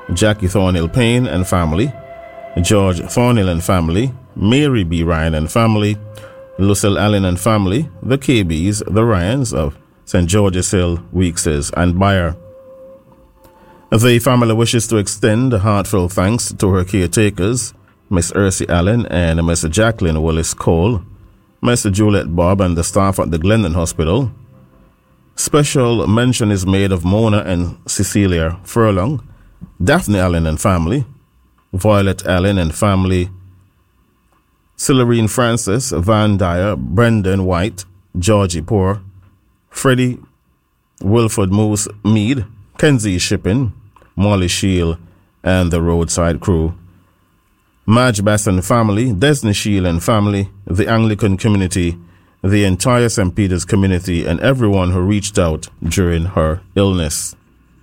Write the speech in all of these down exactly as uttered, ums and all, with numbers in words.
Jackie Thornhill Payne and family, George Thornhill and family, Mary B. Ryan and family, Lucille Allen and family, the K Bs, the Ryans of Saint George's Hill, Weekses and Bayer. The family wishes to extend heartfelt thanks to her caretakers, Miss Ercy Allen and Miss Jacqueline Willis Cole, Miss Juliet Bob and the staff at the Glendon Hospital. Special mention is made of Mona and Cecilia Furlong, Daphne Allen and family, Violet Allen and family, Celerine Francis, Van Dyer, Brendan White, Georgie Poor, Freddie Wilford Moose Mead, Kenzie Shipping, Molly Shield, and the Roadside Crew. Madge Bass and family, Desney Shield and family, the Anglican community, the entire Saint Peter's community, and everyone who reached out during her illness.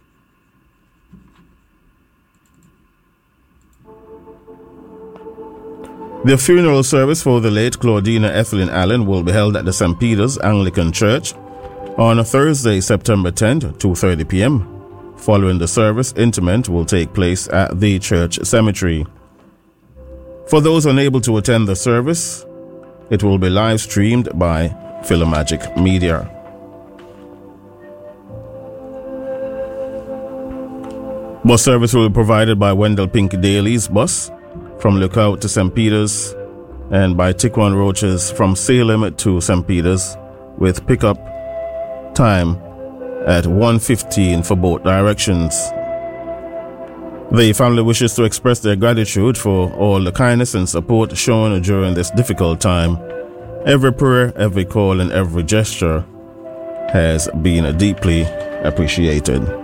The funeral service for the late Claudina Ethelyn Allen will be held at the Saint Peter's Anglican Church on Thursday, September tenth, two thirty p.m. Following the service, interment will take place at the church cemetery. For those unable to attend the service, it will be live streamed by Philomagic Media. Bus service will be provided by Wendell Pink Daly's bus from Lookout to Saint Peter's and by Tikwan Roaches from Salem to Saint Peter's, with pickup time at one fifteen for both directions. The family wishes to express their gratitude for all the kindness and support shown during this difficult time. Every prayer, every call, and every gesture has been deeply appreciated.